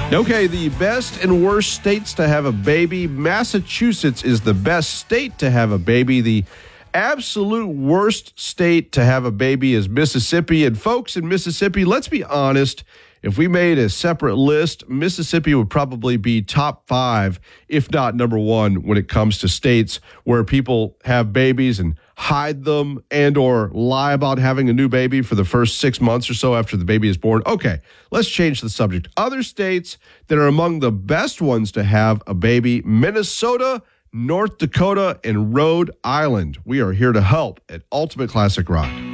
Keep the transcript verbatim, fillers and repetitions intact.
Okay, the best and worst states to have a baby. Massachusetts is the best state to have a baby. The absolute worst state to have a baby is Mississippi. And folks in Mississippi, let's be honest, if we made a separate list, Mississippi would probably be top five, if not number one, when it comes to states where people have babies and hide them and or lie about having a new baby for the first six months or so after the baby is born. Okay, let's change the subject. Other states that are among the best ones to have a baby: Minnesota, North Dakota, and Rhode Island. We are here to help at Ultimate Classic Rock.